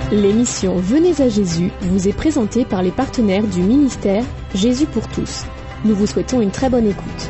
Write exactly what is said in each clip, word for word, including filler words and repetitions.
L'émission Venez à Jésus vous est présentée par les partenaires du ministère Jésus pour tous. Nous vous souhaitons une très bonne écoute.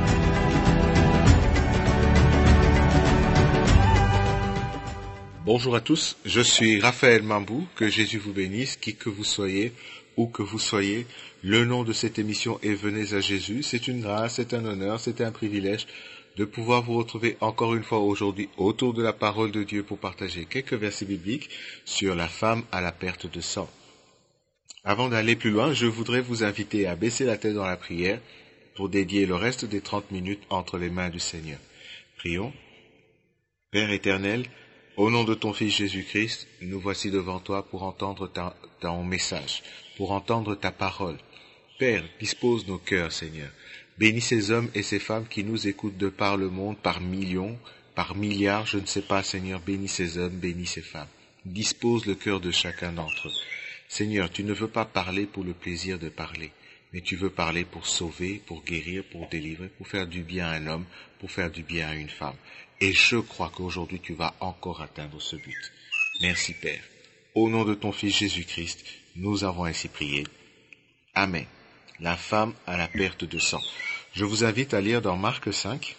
Bonjour à tous, je suis Raphaël Mambou, que Jésus vous bénisse, qui que vous soyez, où que vous soyez. Le nom de cette émission est Venez à Jésus. C'est une grâce, c'est un honneur, c'est un privilège de pouvoir vous retrouver encore une fois aujourd'hui autour de la parole de Dieu pour partager quelques versets bibliques sur la femme à la perte de sang. Avant d'aller plus loin, je voudrais vous inviter à baisser la tête dans la prière pour dédier le reste des trente minutes entre les mains du Seigneur. Prions. Père éternel, au nom de ton Fils Jésus-Christ, nous voici devant toi pour entendre ta, ton message, pour entendre ta parole. Père, dispose nos cœurs, Seigneur. Bénis ces hommes et ces femmes qui nous écoutent de par le monde, par millions, par milliards, je ne sais pas, Seigneur. Bénis ces hommes, bénis ces femmes. Dispose le cœur de chacun d'entre eux. Seigneur, tu ne veux pas parler pour le plaisir de parler, mais tu veux parler pour sauver, pour guérir, pour délivrer, pour faire du bien à un homme, pour faire du bien à une femme. Et je crois qu'aujourd'hui tu vas encore atteindre ce but. Merci Père. Au nom de ton Fils Jésus-Christ, nous avons ainsi prié. Amen. La femme à la perte de sang. Je vous invite à lire dans Marc cinq,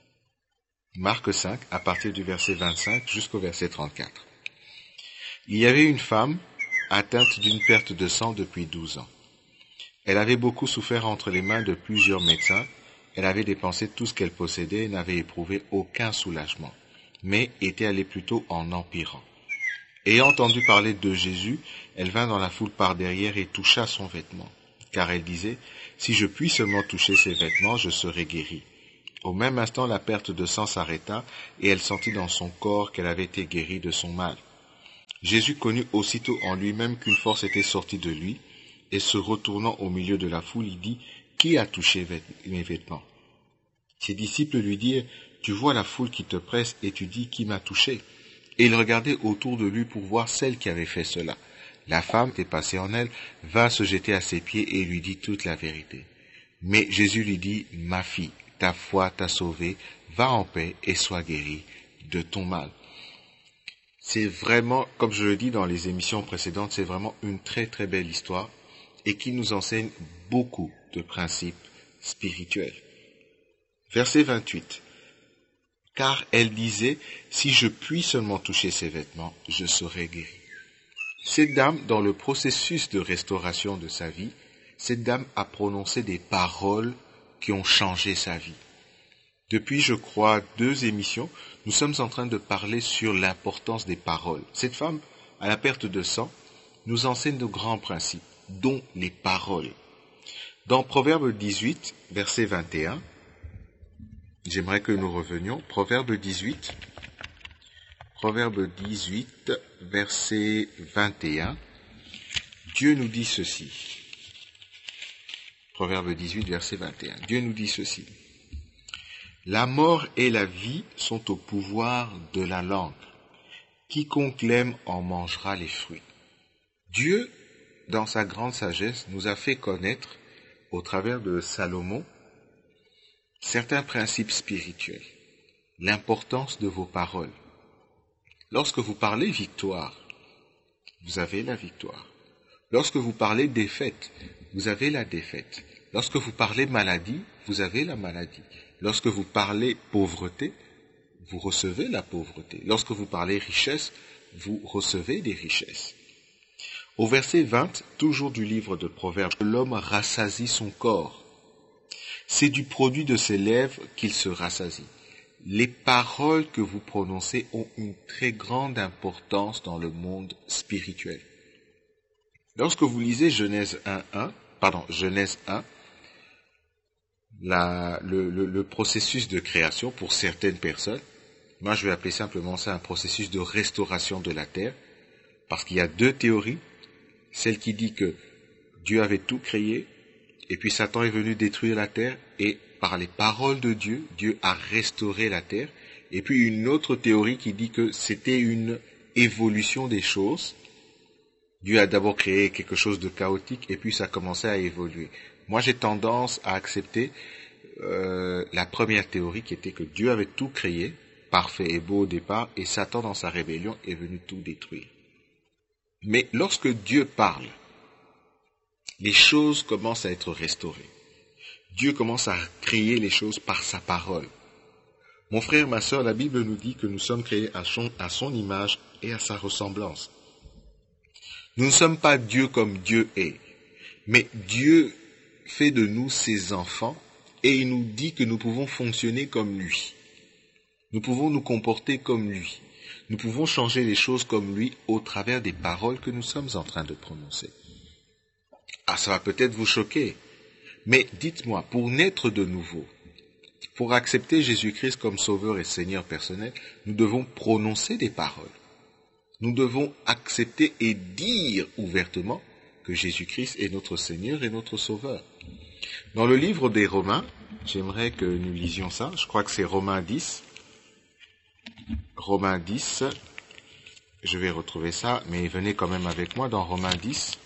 Marc cinq, à partir du verset vingt-cinq jusqu'au verset trente-quatre. Il y avait une femme atteinte d'une perte de sang depuis douze ans. Elle avait beaucoup souffert entre les mains de plusieurs médecins. Elle avait dépensé tout ce qu'elle possédait et n'avait éprouvé aucun soulagement, mais était allée plutôt en empirant. Ayant entendu parler de Jésus, elle vint dans la foule par derrière et toucha son vêtement, car elle disait, « Si je puis seulement toucher ses vêtements, je serai guérie. » Au même instant, la perte de sang s'arrêta et elle sentit dans son corps qu'elle avait été guérie de son mal. Jésus connut aussitôt en lui-même qu'une force était sortie de lui, et se retournant au milieu de la foule, il dit, « Qui a touché mes vêtements ?» Ses disciples lui dirent, « Tu vois la foule qui te presse et tu dis, qui m'a touché ?» Et il regardait autour de lui pour voir celle qui avait fait cela. La femme, dépassée en elle, vint se jeter à ses pieds et lui dit toute la vérité. Mais Jésus lui dit, « Ma fille, ta foi t'a sauvée, va en paix et sois guérie de ton mal. » C'est vraiment, comme je le dis dans les émissions précédentes, c'est vraiment une très très belle histoire et qui nous enseigne beaucoup de principes spirituels. Verset vingt-huit. Car elle disait, « Si je puis seulement toucher ses vêtements, je serai guérie. » Cette dame, dans le processus de restauration de sa vie, cette dame a prononcé des paroles qui ont changé sa vie. Depuis, je crois, deux émissions, nous sommes en train de parler sur l'importance des paroles. Cette femme, à la perte de sang, nous enseigne de grands principes, dont les paroles. Dans Proverbe dix-huit, verset vingt et un, j'aimerais que nous revenions. Proverbe dix-huit, Proverbe dix-huit, verset vingt et un. Dieu nous dit ceci. Proverbe dix-huit, verset vingt et un. Dieu nous dit ceci. La mort et la vie sont au pouvoir de la langue. Quiconque l'aime en mangera les fruits. Dieu, dans sa grande sagesse, nous a fait connaître, au travers de Salomon, certains principes spirituels, l'importance de vos paroles. Lorsque vous parlez victoire, vous avez la victoire. Lorsque vous parlez défaite, vous avez la défaite. Lorsque vous parlez maladie, vous avez la maladie. Lorsque vous parlez pauvreté, vous recevez la pauvreté. Lorsque vous parlez richesse, vous recevez des richesses. Au verset vingt, toujours du livre de Proverbes, l'homme rassasie son corps. C'est du produit de ses lèvres qu'il se rassasie. Les paroles que vous prononcez ont une très grande importance dans le monde spirituel. Lorsque vous lisez Genèse un, un, pardon, Genèse un, la, le, le, le processus de création pour certaines personnes, moi je vais appeler simplement ça un processus de restauration de la terre, parce qu'il y a deux théories, celle qui dit que Dieu avait tout créé, et puis Satan est venu détruire la terre, et par les paroles de Dieu, Dieu a restauré la terre. Et puis une autre théorie qui dit que c'était une évolution des choses. Dieu a d'abord créé quelque chose de chaotique, et puis ça a commencé à évoluer. Moi j'ai tendance à accepter euh, la première théorie qui était que Dieu avait tout créé, parfait et beau au départ, et Satan dans sa rébellion est venu tout détruire. Mais lorsque Dieu parle, les choses commencent à être restaurées. Dieu commence à créer les choses par sa parole. Mon frère, ma sœur, la Bible nous dit que nous sommes créés à son, à son image et à sa ressemblance. Nous ne sommes pas Dieu comme Dieu est, mais Dieu fait de nous ses enfants et il nous dit que nous pouvons fonctionner comme lui. Nous pouvons nous comporter comme lui. Nous pouvons changer les choses comme lui au travers des paroles que nous sommes en train de prononcer. Ah, ça va peut-être vous choquer, mais dites-moi, pour naître de nouveau, pour accepter Jésus-Christ comme Sauveur et Seigneur personnel, nous devons prononcer des paroles. Nous devons accepter et dire ouvertement que Jésus-Christ est notre Seigneur et notre Sauveur. Dans le livre des Romains, j'aimerais que nous lisions ça, je crois que c'est Romains dix. Romains dix, je vais retrouver ça, mais venez quand même avec moi dans Romains dix,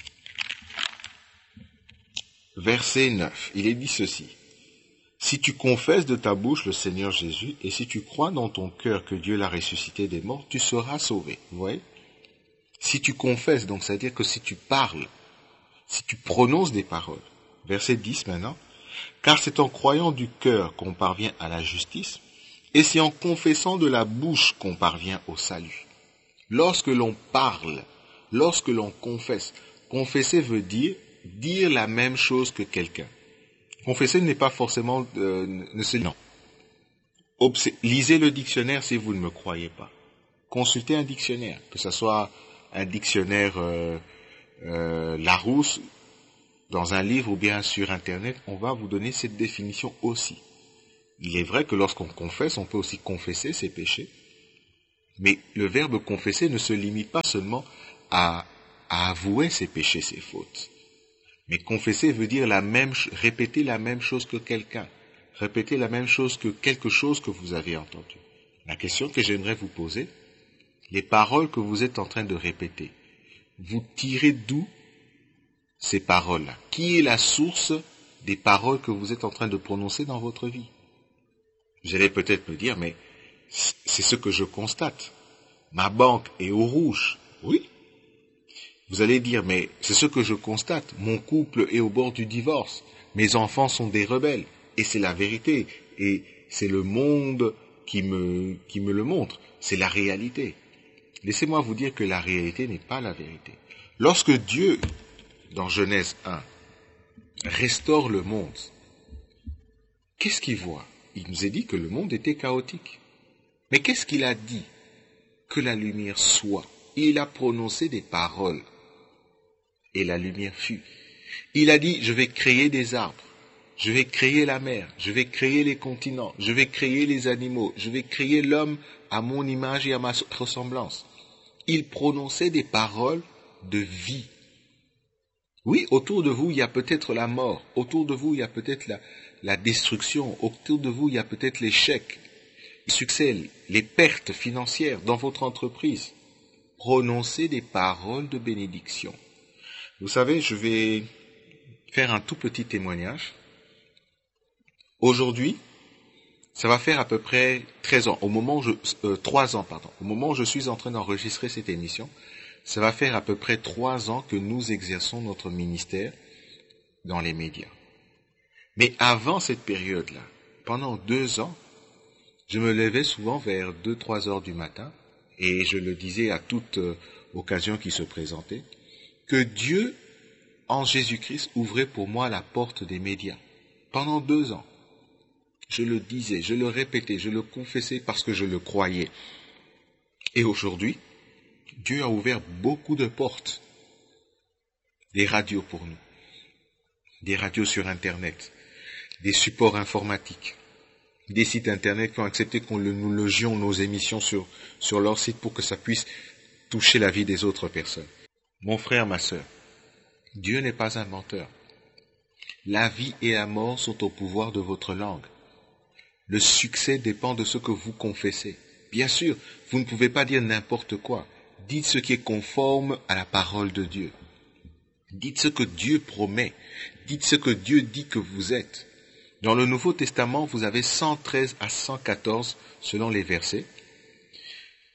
verset neuf. Il est dit ceci. Si tu confesses de ta bouche le Seigneur Jésus, et si tu crois dans ton cœur que Dieu l'a ressuscité des morts, tu seras sauvé. Vous voyez? Si tu confesses, donc c'est-à-dire que si tu parles, si tu prononces des paroles. Verset dix maintenant. Car c'est en croyant du cœur qu'on parvient à la justice, et c'est en confessant de la bouche qu'on parvient au salut. Lorsque l'on parle, lorsque l'on confesse, confesser veut dire dire la même chose que quelqu'un. Confesser n'est pas forcément euh, ne se non. Obs- lisez le dictionnaire si vous ne me croyez pas. Consultez un dictionnaire, que ce soit un dictionnaire euh, euh, Larousse dans un livre ou bien sur Internet, on va vous donner cette définition aussi. Il est vrai que lorsqu'on confesse, on peut aussi confesser ses péchés, mais le verbe confesser ne se limite pas seulement à, à avouer ses péchés, ses fautes. Mais confesser veut dire la même, répéter la même chose que quelqu'un, répéter la même chose que quelque chose que vous avez entendu. La question que j'aimerais vous poser, les paroles que vous êtes en train de répéter, vous tirez d'où ces paroles-là? Qui est la source des paroles que vous êtes en train de prononcer dans votre vie? Vous allez peut-être me dire, mais c'est ce que je constate. Ma banque est au rouge. Oui. Vous allez dire, mais c'est ce que je constate. Mon couple est au bord du divorce. Mes enfants sont des rebelles. Et c'est la vérité. Et c'est le monde qui me, qui me le montre. C'est la réalité. Laissez-moi vous dire que la réalité n'est pas la vérité. Lorsque Dieu, dans Genèse un, restaure le monde, qu'est-ce qu'il voit? Il nous a dit que le monde était chaotique. Mais qu'est-ce qu'il a dit? Que la lumière soit. Et il a prononcé des paroles. Et la lumière fut. Il a dit, je vais créer des arbres, je vais créer la mer, je vais créer les continents, je vais créer les animaux, je vais créer l'homme à mon image et à ma ressemblance. Il prononçait des paroles de vie. Oui, autour de vous, il y a peut-être la mort, autour de vous, il y a peut-être la, la destruction, autour de vous, il y a peut-être l'échec, le succès, les pertes financières dans votre entreprise. Prononcez des paroles de bénédiction. Vous savez, je vais faire un tout petit témoignage. Aujourd'hui, ça va faire à peu près treize ans, au moment où je, euh, trois ans, pardon, au moment où je suis en train d'enregistrer cette émission, ça va faire à peu près trois ans que nous exerçons notre ministère dans les médias. Mais avant cette période-là, pendant deux ans, je me levais souvent vers deux, trois heures du matin, et je le disais à toute euh, occasion qui se présentait, que Dieu, en Jésus-Christ, ouvrait pour moi la porte des médias. Pendant deux ans, je le disais, je le répétais, je le confessais parce que je le croyais. Et aujourd'hui, Dieu a ouvert beaucoup de portes. Des radios pour nous, des radios sur Internet, des supports informatiques, des sites Internet qui ont accepté qu'on le, nous logions nos émissions sur, sur leur site pour que ça puisse toucher la vie des autres personnes. Mon frère, ma sœur, Dieu n'est pas un menteur. La vie et la mort sont au pouvoir de votre langue. Le succès dépend de ce que vous confessez. Bien sûr, vous ne pouvez pas dire n'importe quoi. Dites ce qui est conforme à la parole de Dieu. Dites ce que Dieu promet. Dites ce que Dieu dit que vous êtes. Dans le Nouveau Testament, vous avez cent treize à cent quatorze selon les versets.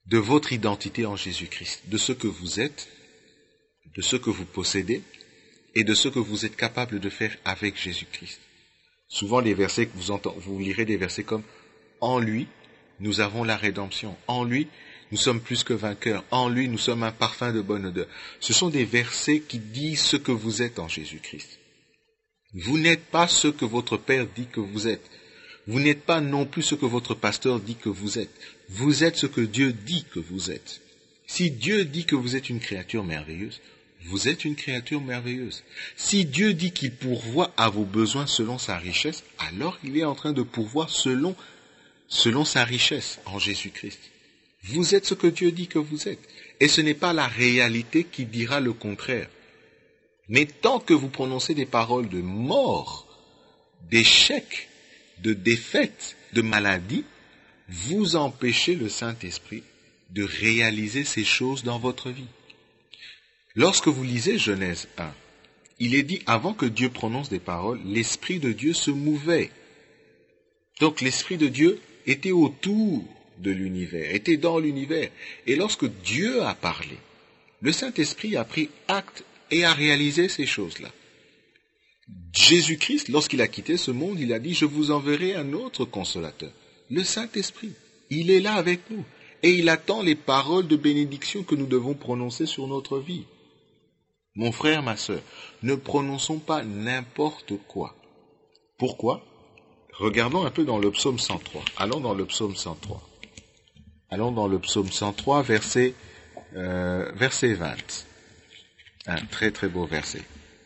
de votre identité en Jésus-Christ, de ce que vous êtes, de ce que vous possédez et de ce que vous êtes capable de faire avec Jésus-Christ. Souvent, les versets que vous entendez, vous lirez des versets comme « En lui, nous avons la rédemption. En lui, nous sommes plus que vainqueurs. En lui, nous sommes un parfum de bonne odeur. » Ce sont des versets qui disent ce que vous êtes en Jésus-Christ. Vous n'êtes pas ce que votre Père dit que vous êtes. Vous n'êtes pas non plus ce que votre pasteur dit que vous êtes. Vous êtes ce que Dieu dit que vous êtes. Si Dieu dit que vous êtes une créature merveilleuse, vous êtes une créature merveilleuse. Si Dieu dit qu'il pourvoit à vos besoins selon sa richesse, alors il est en train de pourvoir selon, selon sa richesse en Jésus-Christ. Vous êtes ce que Dieu dit que vous êtes. Et ce n'est pas la réalité qui dira le contraire. Mais tant que vous prononcez des paroles de mort, d'échec, de défaite, de maladie, vous empêchez le Saint-Esprit de réaliser ces choses dans votre vie. Lorsque vous lisez Genèse un, il est dit avant que Dieu prononce des paroles, l'Esprit de Dieu se mouvait. Donc l'Esprit de Dieu était autour de l'univers, était dans l'univers. Et lorsque Dieu a parlé, le Saint-Esprit a pris acte et a réalisé ces choses-là. Jésus-Christ, lorsqu'il a quitté ce monde, il a dit « Je vous enverrai un autre consolateur ». Le Saint-Esprit, il est là avec nous. Et il attend les paroles de bénédiction que nous devons prononcer sur notre vie. Mon frère, ma sœur, ne prononçons pas n'importe quoi. Pourquoi? Regardons un peu dans le psaume cent trois. Allons dans le psaume cent trois. Allons dans le psaume cent trois, verset, euh, verset vingt. Un très très beau verset.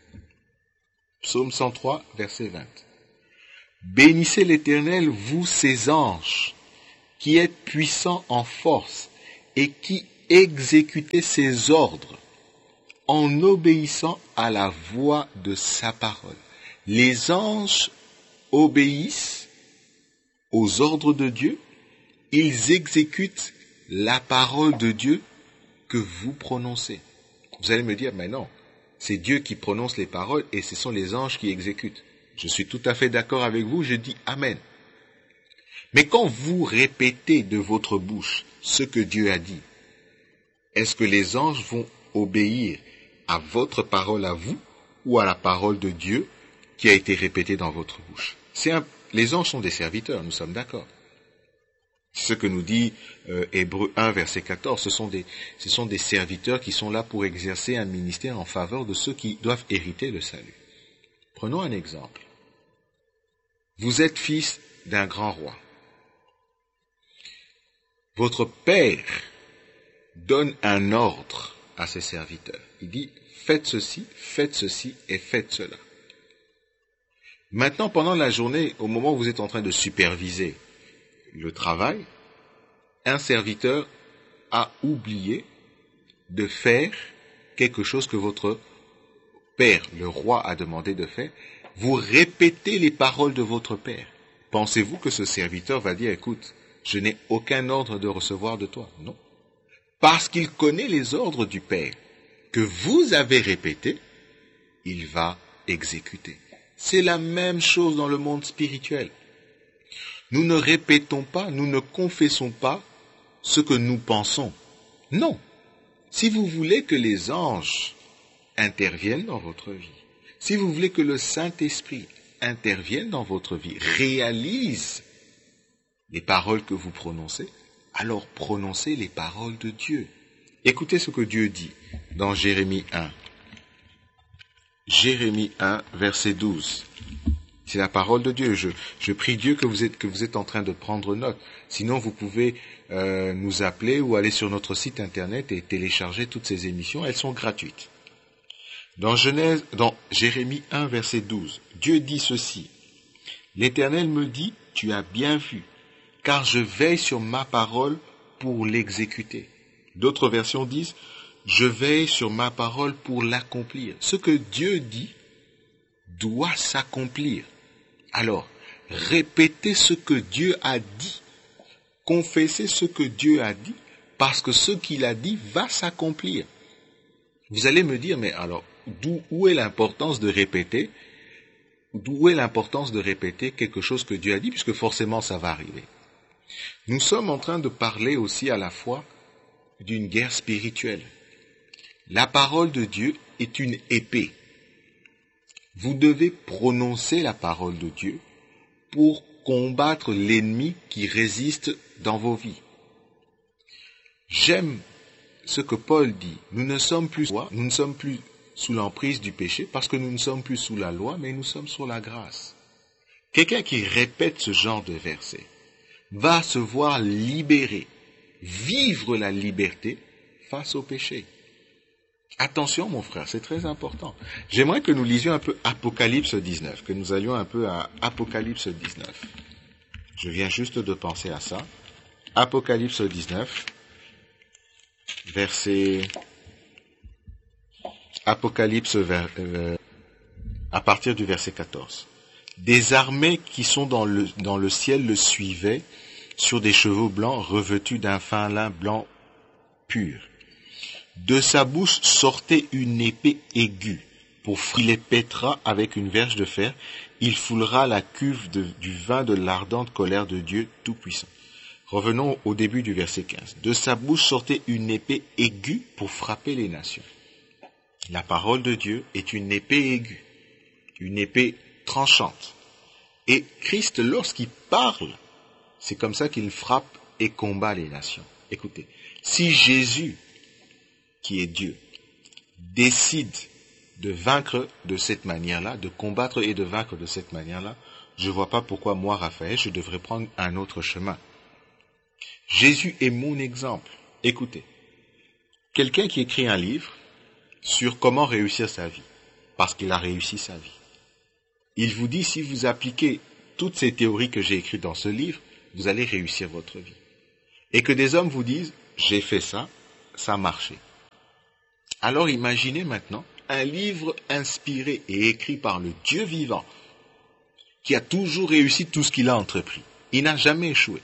Psaume cent trois, verset vingt. Bénissez l'Éternel, vous ses anges, qui êtes puissants en force et qui exécutez ses ordres en obéissant à la voix de sa parole. Les anges obéissent aux ordres de Dieu, ils exécutent la parole de Dieu que vous prononcez. Vous allez me dire, mais non, c'est Dieu qui prononce les paroles et ce sont les anges qui exécutent. Je suis tout à fait d'accord avec vous, je dis Amen. Mais quand vous répétez de votre bouche ce que Dieu a dit, est-ce que les anges vont obéir à votre parole à vous ou à la parole de Dieu qui a été répétée dans votre bouche? C'est un, les anges sont des serviteurs, nous sommes d'accord. C'est ce que nous dit euh, Hébreux un, verset quatorze. Ce sont, des, ce sont des serviteurs qui sont là pour exercer un ministère en faveur de ceux qui doivent hériter le salut. Prenons un exemple. Vous êtes fils d'un grand roi. Votre père donne un ordre à ses serviteurs. Il dit, faites ceci, faites ceci et faites cela. Maintenant, pendant la journée, au moment où vous êtes en train de superviser le travail, un serviteur a oublié de faire quelque chose que votre père, le roi, a demandé de faire. Vous répétez les paroles de votre père. Pensez-vous que ce serviteur va dire, écoute, je n'ai aucun ordre de recevoir de toi? Non. Parce qu'il connaît les ordres du Père que vous avez répétés, il va exécuter. C'est la même chose dans le monde spirituel. Nous ne répétons pas, nous ne confessons pas ce que nous pensons. Non. Si vous voulez que les anges interviennent dans votre vie, si vous voulez que le Saint-Esprit intervienne dans votre vie, réalise les paroles que vous prononcez, alors prononcez les paroles de Dieu. Écoutez ce que Dieu dit dans Jérémie un. Jérémie un, verset douze. C'est la parole de Dieu. Je, je prie Dieu que vous êtes, que vous êtes en train de prendre note. Sinon, vous pouvez euh, nous appeler ou aller sur notre site internet et télécharger toutes ces émissions. Elles sont gratuites. Dans Genèse, dans Jérémie un, verset douze, Dieu dit ceci. L'Éternel me dit, tu as bien vu, car je veille sur ma parole pour l'exécuter. D'autres versions disent, je veille sur ma parole pour l'accomplir. Ce que Dieu dit doit s'accomplir. Alors, répétez ce que Dieu a dit. Confessez ce que Dieu a dit, parce que ce qu'il a dit va s'accomplir. Vous allez me dire, mais alors, d'où où est l'importance de répéter, d'où est l'importance de répéter quelque chose que Dieu a dit, puisque forcément ça va arriver. Nous sommes en train de parler aussi à la fois d'une guerre spirituelle. La parole de Dieu est une épée. Vous devez prononcer la parole de Dieu pour combattre l'ennemi qui résiste dans vos vies. J'aime ce que Paul dit. Nous ne sommes plus, nous ne sommes plus sous l'emprise du péché parce que nous ne sommes plus sous la loi, mais nous sommes sous la grâce. Quelqu'un qui répète ce genre de verset va se voir libéré, vivre la liberté face au péché. Attention mon frère, c'est très important. J'aimerais que nous lisions un peu Apocalypse dix-neuf, que nous allions un peu à Apocalypse dix-neuf. Je viens juste de penser à ça. Apocalypse dix-neuf, verset... Apocalypse vers, euh, à partir du verset quatorze. Des armées qui sont dans le, dans le ciel le suivaient sur des chevaux blancs revêtus d'un fin lin blanc pur. De sa bouche sortait une épée aiguë. Pour filer Pétra avec une verge de fer, il foulera la cuve de, du vin de l'ardente colère de Dieu Tout-Puissant. Revenons au début du verset quinze. De sa bouche sortait une épée aiguë pour frapper les nations. La parole de Dieu est une épée aiguë, une épée tranchante. Et Christ, lorsqu'il parle, c'est comme ça qu'il frappe et combat les nations. Écoutez, si Jésus, qui est Dieu, décide de vaincre de cette manière-là, de combattre et de vaincre de cette manière-là, je ne vois pas pourquoi moi, Raphaël, je devrais prendre un autre chemin. Jésus est mon exemple. Écoutez, quelqu'un qui écrit un livre sur comment réussir sa vie, parce qu'il a réussi sa vie. Il vous dit, si vous appliquez toutes ces théories que j'ai écrites dans ce livre, vous allez réussir votre vie. Et que des hommes vous disent, j'ai fait ça, ça a marché. Alors imaginez maintenant un livre inspiré et écrit par le Dieu vivant, qui a toujours réussi tout ce qu'il a entrepris. Il n'a jamais échoué.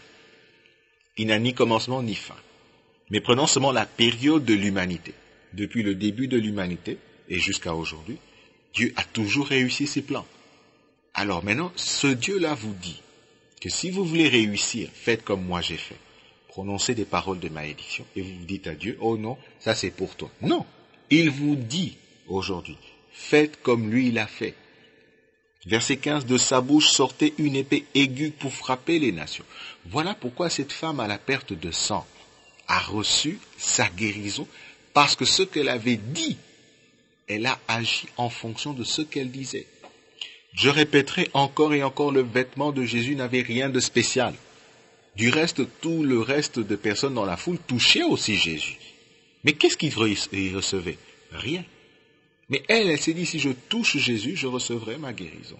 Il n'a ni commencement ni fin. Mais prenons seulement la période de l'humanité. Depuis le début de l'humanité et jusqu'à aujourd'hui, Dieu a toujours réussi ses plans. Alors maintenant, ce Dieu-là vous dit que si vous voulez réussir, faites comme moi j'ai fait. Prononcez des paroles de malédiction et vous vous dites à Dieu, oh non, ça c'est pour toi. Non, il vous dit aujourd'hui, faites comme lui il a fait. Verset quinze, de sa bouche sortait une épée aiguë pour frapper les nations. Voilà pourquoi cette femme à la perte de sang a reçu sa guérison, parce que ce qu'elle avait dit, elle a agi en fonction de ce qu'elle disait. Je répéterai encore et encore, le vêtement de Jésus n'avait rien de spécial. Du reste, tout le reste de personnes dans la foule touchaient aussi Jésus. Mais qu'est-ce qu'il recevait? Rien. Mais elle, elle s'est dit, si je touche Jésus, je recevrai ma guérison.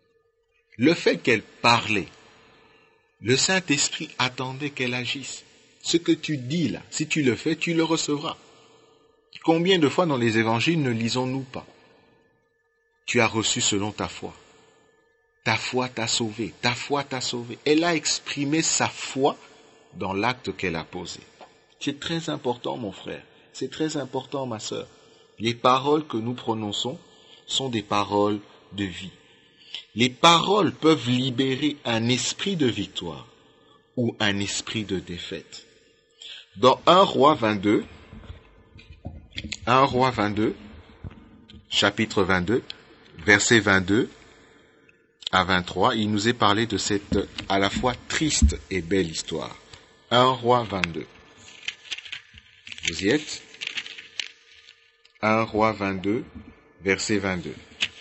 Le fait qu'elle parlait, le Saint-Esprit attendait qu'elle agisse. Ce que tu dis là, si tu le fais, tu le recevras. Combien de fois dans les évangiles ne lisons-nous pas? Tu as reçu selon ta foi. Ta foi t'a sauvé. Ta foi t'a sauvé. Elle a exprimé sa foi dans l'acte qu'elle a posé. C'est très important, mon frère. C'est très important, ma sœur. Les paroles que nous prononçons sont des paroles de vie. Les paroles peuvent libérer un esprit de victoire ou un esprit de défaite. Dans un Roi vingt-deux, un Roi vingt-deux, chapitre vingt-deux, verset vingt-deux à vingt-trois, il nous est parlé de cette à la fois triste et belle histoire. un Roi vingt-deux. Vous y êtes? un Roi vingt-deux, verset vingt-deux.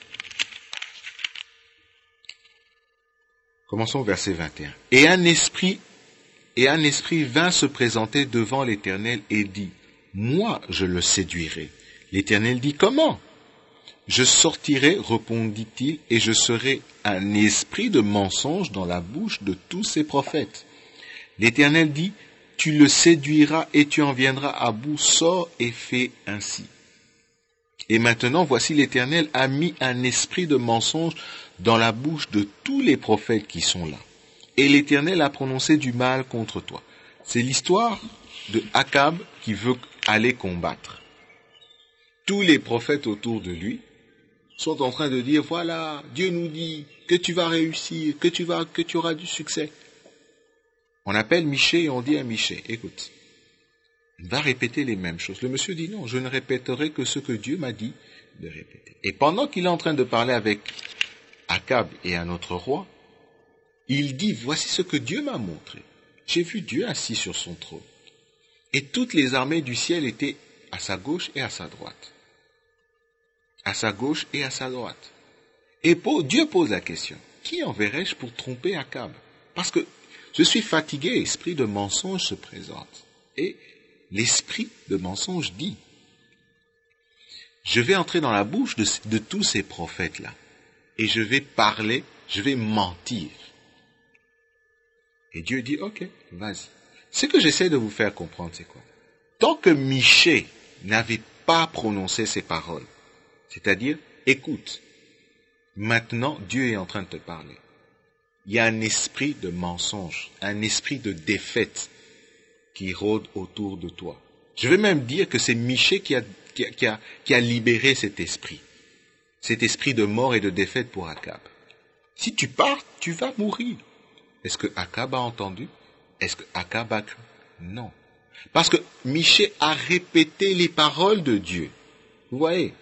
Commençons au verset vingt et un. Et un esprit, et un esprit vint se présenter devant l'Éternel et dit, moi je le séduirai. L'Éternel dit, comment? Je sortirai, répondit-il, et je serai un esprit de mensonge dans la bouche de tous ses prophètes. L'Éternel dit, tu le séduiras et tu en viendras à bout, sors et fais ainsi. Et maintenant, voici l'Éternel a mis un esprit de mensonge dans la bouche de tous les prophètes qui sont là. Et l'Éternel a prononcé du mal contre toi. C'est l'histoire de Akab qui veut aller combattre. Tous les prophètes autour de lui sont en train de dire, voilà, Dieu nous dit que tu vas réussir, que tu vas, que tu auras du succès. On appelle Michée et on dit à Michée, écoute, va répéter les mêmes choses. Le monsieur dit non, je ne répéterai que ce que Dieu m'a dit de répéter. Et pendant qu'il est en train de parler avec Akab et un autre roi, il dit, voici ce que Dieu m'a montré. J'ai vu Dieu assis sur son trône. Et toutes les armées du ciel étaient à sa gauche et à sa droite. À sa gauche et à sa droite. Et Dieu pose la question, qui enverrai-je pour tromper Akab? Parce que je suis fatigué, esprit de mensonge se présente. Et l'esprit de mensonge dit, je vais entrer dans la bouche de, de tous ces prophètes-là. Et je vais parler, je vais mentir. Et Dieu dit, ok, vas-y. Ce que j'essaie de vous faire comprendre, c'est quoi? Tant que Michée n'avait pas prononcé ces paroles, c'est-à-dire, écoute, maintenant Dieu est en train de te parler. Il y a un esprit de mensonge, un esprit de défaite qui rôde autour de toi. Je vais même dire que c'est Michée qui a, qui a, qui a, qui a libéré cet esprit. Cet esprit de mort et de défaite pour Akab. Si tu pars, tu vas mourir. Est-ce que Akab a entendu? Est-ce que Akab a cru? Non. Parce que Michée a répété les paroles de Dieu. Vous voyez?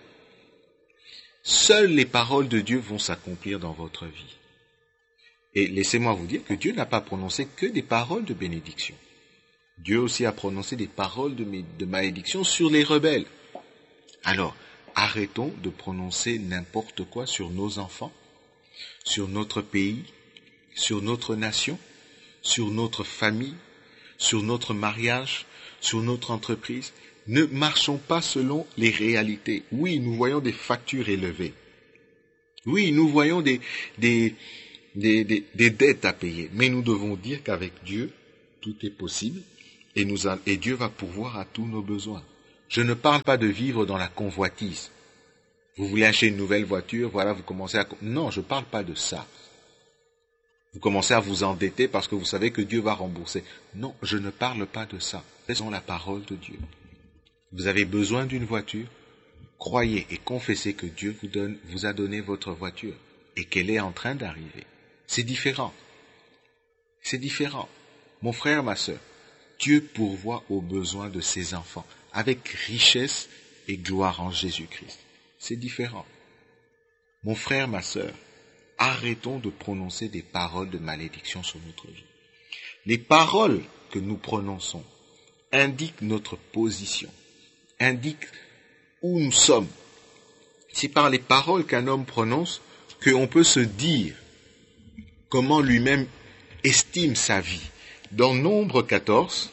Seules les paroles de Dieu vont s'accomplir dans votre vie. Et laissez-moi vous dire que Dieu n'a pas prononcé que des paroles de bénédiction. Dieu aussi a prononcé des paroles de, de malédiction sur les rebelles. Alors, arrêtons de prononcer n'importe quoi sur nos enfants, sur notre pays, sur notre nation, sur notre famille, sur notre mariage, sur notre entreprise. Ne marchons pas selon les réalités. Oui, nous voyons des factures élevées. Oui, nous voyons des, des, des, des, des dettes à payer. Mais nous devons dire qu'avec Dieu, tout est possible et, nous a, et Dieu va pourvoir à tous nos besoins. Je ne parle pas de vivre dans la convoitise. Vous voulez acheter une nouvelle voiture, voilà, vous commencez à... Non, je ne parle pas de ça. Vous commencez à vous endetter parce que vous savez que Dieu va rembourser. Non, je ne parle pas de ça. C'est la parole de Dieu. Vous avez besoin d'une voiture, croyez et confessez que Dieu vous, donne, vous a donné votre voiture et qu'elle est en train d'arriver. C'est différent. C'est différent. Mon frère, ma sœur, Dieu pourvoit aux besoins de ses enfants avec richesse et gloire en Jésus-Christ. C'est différent. Mon frère, ma sœur, arrêtons de prononcer des paroles de malédiction sur notre vie. Les paroles que nous prononçons indiquent notre position, indiquent où nous sommes. C'est par les paroles qu'un homme prononce qu'on peut se dire comment lui-même estime sa vie. Dans Nombre quatorze,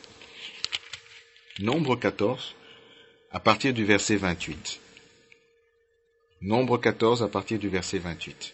Nombre quatorze, à partir du verset vingt-huit. Nombre quatorze, à partir du verset vingt-huit.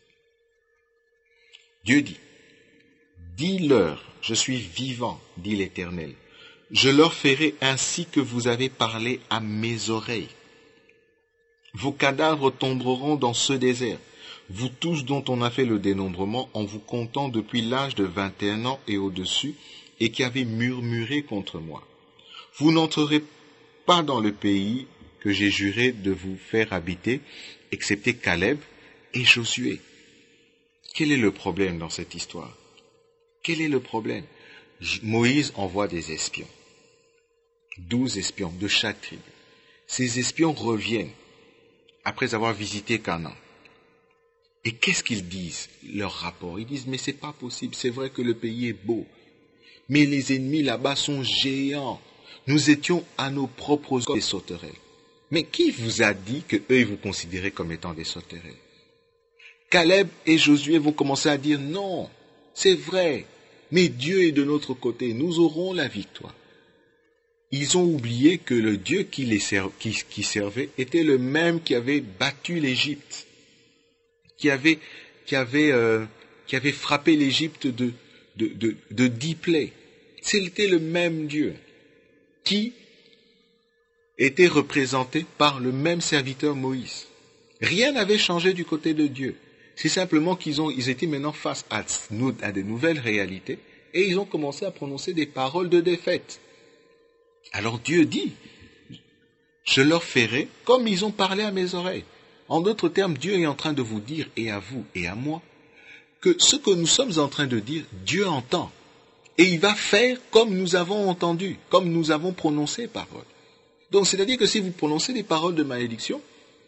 Dieu dit, « Dis-leur, je suis vivant, dit l'Éternel. Je leur ferai ainsi que vous avez parlé à mes oreilles. Vos cadavres tomberont dans ce désert, vous tous dont on a fait le dénombrement en vous comptant depuis l'âge de vingt et un ans et au-dessus, et qui avez murmuré contre moi. Vous n'entrerez pas dans le pays que j'ai juré de vous faire habiter, excepté Caleb et Josué. » Quel est le problème dans cette histoire? Quel est le problème? Moïse envoie des espions. Douze espions de chaque tribu. Ces espions reviennent après avoir visité Canaan. Et qu'est-ce qu'ils disent? Leur rapport. Ils disent, mais c'est pas possible, c'est vrai que le pays est beau. Mais les ennemis là-bas sont géants. Nous étions à nos propres yeux des sauterelles. Mais qui vous a dit que eux ils vous considéraient comme étant des sauterelles? Caleb et Josué vont commencer à dire non, c'est vrai, mais Dieu est de notre côté, nous aurons la victoire. Ils ont oublié que le Dieu qui les serv- qui, qui servait était le même qui avait battu l'Égypte, qui avait, qui avait, euh, qui avait frappé l'Égypte de, de, de, de dix plaies. C'était le même Dieu qui était représenté par le même serviteur Moïse. Rien n'avait changé du côté de Dieu. C'est simplement qu'ils ont, ils étaient maintenant face à, à de nouvelles réalités et ils ont commencé à prononcer des paroles de défaite. Alors Dieu dit, je leur ferai comme ils ont parlé à mes oreilles. En d'autres termes, Dieu est en train de vous dire, et à vous et à moi, que ce que nous sommes en train de dire, Dieu entend. Et il va faire comme nous avons entendu, comme nous avons prononcé parole. Donc, c'est-à-dire que si vous prononcez des paroles de malédiction,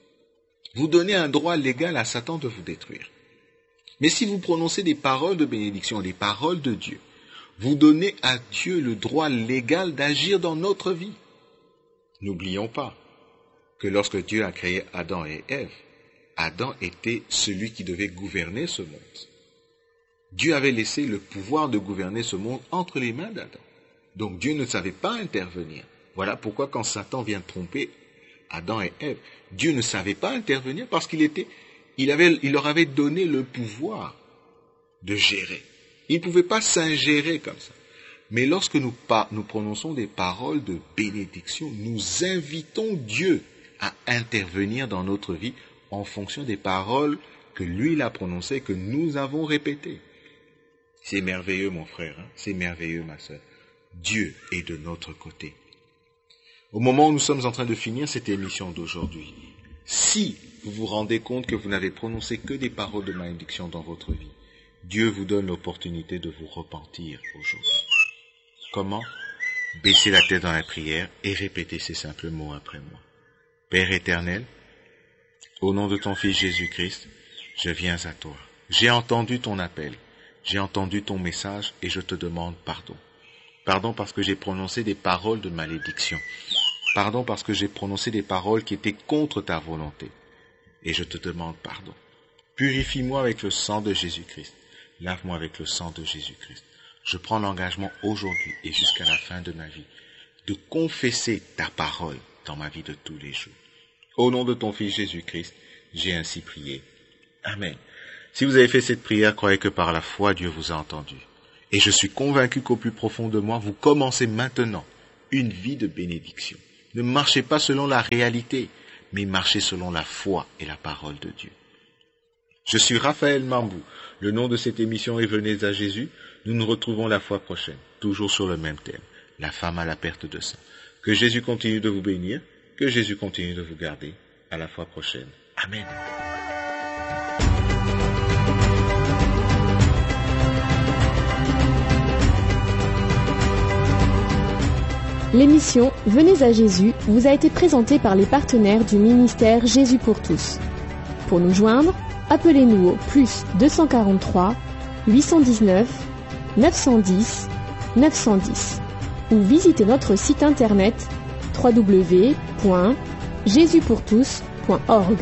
vous donnez un droit légal à Satan de vous détruire. Mais si vous prononcez des paroles de bénédiction, des paroles de Dieu, vous donnez à Dieu le droit légal d'agir dans notre vie. N'oublions pas que lorsque Dieu a créé Adam et Ève, Adam était celui qui devait gouverner ce monde. Dieu avait laissé le pouvoir de gouverner ce monde entre les mains d'Adam. Donc Dieu ne savait pas intervenir. Voilà pourquoi quand Satan vient tromper Adam et Ève, Dieu ne savait pas intervenir parce qu'il était, il avait, il leur avait donné le pouvoir de gérer. Il ne pouvait pas s'ingérer comme ça. Mais lorsque nous, par, nous prononçons des paroles de bénédiction, nous invitons Dieu à intervenir dans notre vie en fonction des paroles que lui il a prononcées, que nous avons répétées. C'est merveilleux, mon frère, hein? C'est merveilleux, ma sœur. Dieu est de notre côté. Au moment où nous sommes en train de finir cette émission d'aujourd'hui, si vous vous rendez compte que vous n'avez prononcé que des paroles de malédiction dans votre vie, Dieu vous donne l'opportunité de vous repentir aujourd'hui. Comment? Baissez la tête dans la prière et répétez ces simples mots après moi. Père éternel, au nom de ton Fils Jésus-Christ, je viens à toi. J'ai entendu ton appel, j'ai entendu ton message et je te demande pardon. Pardon parce que j'ai prononcé des paroles de malédiction. Pardon parce que j'ai prononcé des paroles qui étaient contre ta volonté. Et je te demande pardon. Purifie-moi avec le sang de Jésus-Christ. Lave-moi avec le sang de Jésus-Christ. Je prends l'engagement aujourd'hui et jusqu'à la fin de ma vie de confesser ta parole dans ma vie de tous les jours. Au nom de ton Fils Jésus-Christ, j'ai ainsi prié. Amen. Si vous avez fait cette prière, croyez que par la foi, Dieu vous a entendu. Et je suis convaincu qu'au plus profond de moi, vous commencez maintenant une vie de bénédiction. Ne marchez pas selon la réalité, mais marchez selon la foi et la parole de Dieu. Je suis Raphaël Mambou. Le nom de cette émission est Venez à Jésus. Nous nous retrouvons la fois prochaine, toujours sur le même thème, la femme à la perte de sang. Que Jésus continue de vous bénir, que Jésus continue de vous garder. À la fois prochaine. Amen. L'émission Venez à Jésus vous a été présentée par les partenaires du ministère Jésus pour tous. Pour nous joindre, appelez-nous au plus deux cent quarante-trois, huit cent dix-neuf, neuf cent dix, neuf cent dix ou visitez notre site internet w w w point jésus pour tous point org.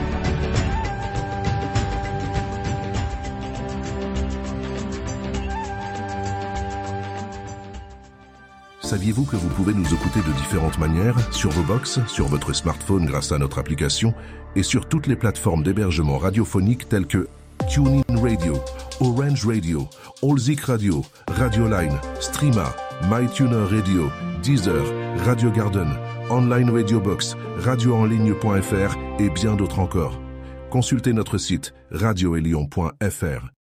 Saviez-vous que vous pouvez nous écouter de différentes manières, sur vos box, sur votre smartphone grâce à notre application et sur toutes les plateformes d'hébergement radiophonique telles que TuneIn Radio, Orange Radio, Allzik Radio, Radioline, Streama, MyTuner Radio, Deezer, Radio Garden, Online Radio Box, radio en ligne point f r et bien d'autres encore. Consultez notre site radio et lyon point f r.